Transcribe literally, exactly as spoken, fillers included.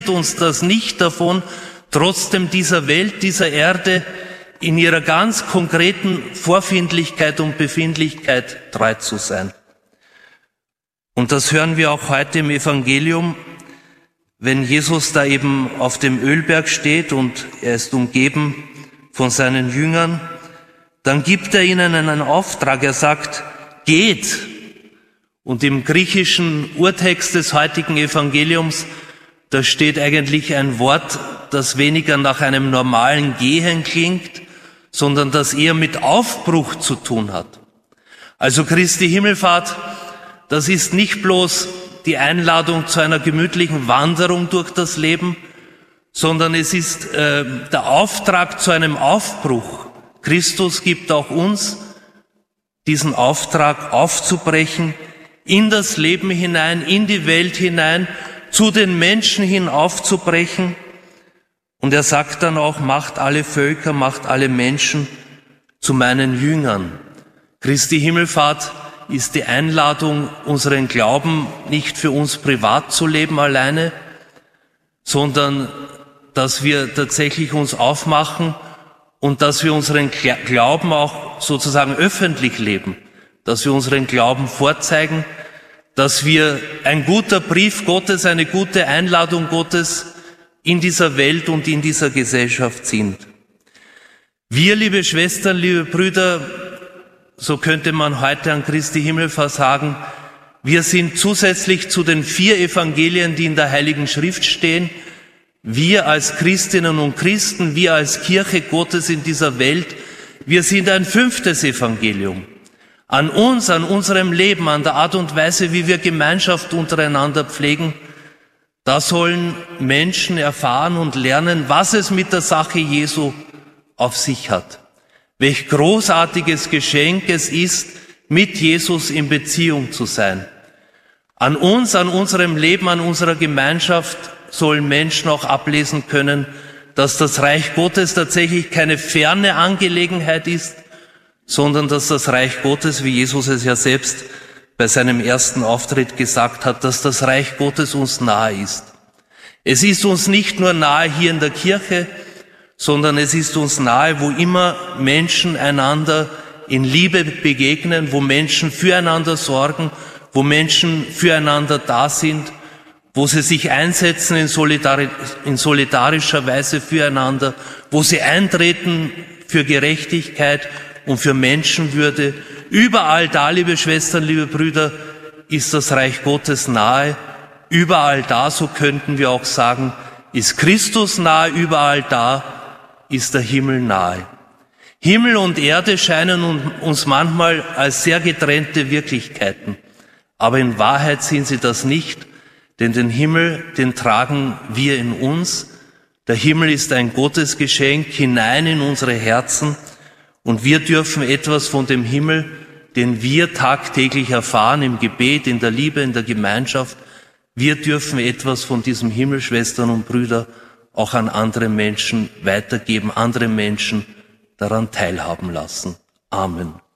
uns das nicht davon, trotzdem dieser Welt, dieser Erde in ihrer ganz konkreten Vorfindlichkeit und Befindlichkeit treu zu sein. Und das hören wir auch heute im Evangelium, wenn Jesus da eben auf dem Ölberg steht und er ist umgeben von seinen Jüngern, dann gibt er ihnen einen Auftrag. Er sagt, geht. Und im griechischen Urtext des heutigen Evangeliums, da steht eigentlich ein Wort, das weniger nach einem normalen Gehen klingt, sondern das eher mit Aufbruch zu tun hat. Also Christi Himmelfahrt, das ist nicht bloß die Einladung zu einer gemütlichen Wanderung durch das Leben, sondern es ist äh, der Auftrag zu einem Aufbruch. Christus gibt auch uns diesen Auftrag aufzubrechen, in das Leben hinein, in die Welt hinein, zu den Menschen hin aufzubrechen. Und er sagt dann auch, macht alle Völker, macht alle Menschen zu meinen Jüngern. Christi Himmelfahrt ist die Einladung, unseren Glauben nicht für uns privat zu leben alleine, sondern dass wir tatsächlich uns aufmachen und dass wir unseren Glauben auch sozusagen öffentlich leben, dass wir unseren Glauben vorzeigen, dass wir ein guter Brief Gottes, eine gute Einladung Gottes in dieser Welt und in dieser Gesellschaft sind. Wir, liebe Schwestern, liebe Brüder, so könnte man heute an Christi Himmelfahrt sagen, wir sind zusätzlich zu den vier Evangelien, die in der Heiligen Schrift stehen, wir als Christinnen und Christen, wir als Kirche Gottes in dieser Welt, wir sind ein fünftes Evangelium. An uns, an unserem Leben, an der Art und Weise, wie wir Gemeinschaft untereinander pflegen, da sollen Menschen erfahren und lernen, was es mit der Sache Jesu auf sich hat. Welch großartiges Geschenk es ist, mit Jesus in Beziehung zu sein. An uns, an unserem Leben, an unserer Gemeinschaft sollen Menschen auch ablesen können, dass das Reich Gottes tatsächlich keine ferne Angelegenheit ist, sondern dass das Reich Gottes, wie Jesus es ja selbst bei seinem ersten Auftritt gesagt hat, dass das Reich Gottes uns nahe ist. Es ist uns nicht nur nahe hier in der Kirche, sondern es ist uns nahe, wo immer Menschen einander in Liebe begegnen, wo Menschen füreinander sorgen, wo Menschen füreinander da sind, wo sie sich einsetzen in, solidari- in solidarischer Weise füreinander, wo sie eintreten für Gerechtigkeit und für Menschenwürde. Überall da, liebe Schwestern, liebe Brüder, ist das Reich Gottes nahe. Überall da, so könnten wir auch sagen, ist Christus nahe. Überall da ist der Himmel nahe. Himmel und Erde scheinen uns manchmal als sehr getrennte Wirklichkeiten. Aber in Wahrheit sind sie das nicht, denn den Himmel, den tragen wir in uns. Der Himmel ist ein Gottesgeschenk hinein in unsere Herzen. Und wir dürfen etwas von dem Himmel, den wir tagtäglich erfahren, im Gebet, in der Liebe, in der Gemeinschaft, wir dürfen etwas von diesem Himmel, Schwestern und Brüder, auch an andere Menschen weitergeben, andere Menschen daran teilhaben lassen. Amen.